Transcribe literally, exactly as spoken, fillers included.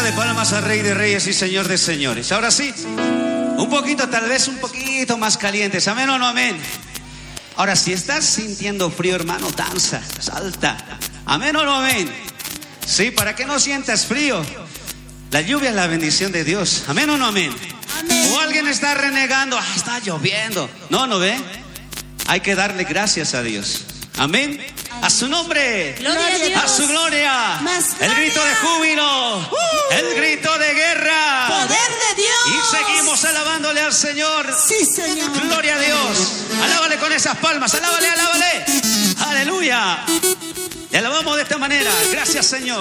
salva de palmas al Rey de Reyes y Señor de Señores. Ahora sí, un poquito, tal vez un poquito más calientes. Amén o no amén. Ahora, si estás sintiendo frío, hermano, danza, salta. Amén o no amén. Sí, para que no sientas frío. La lluvia es la bendición de Dios. Amén o no amén. Amén. O alguien está renegando, ah, está lloviendo. No, no ve. Hay que darle gracias a Dios. Amén. A su nombre. Gloria a Dios. A su gloria. Más El gloria. grito de júbilo. Uh. El grito de guerra. Poder de Dios. Y seguimos alabándole al Señor. Sí, Señor. Gloria a Dios. Alábale con esas palmas. Alábale, alábale. Aleluya. Le alabamos de esta manera. Gracias, Señor.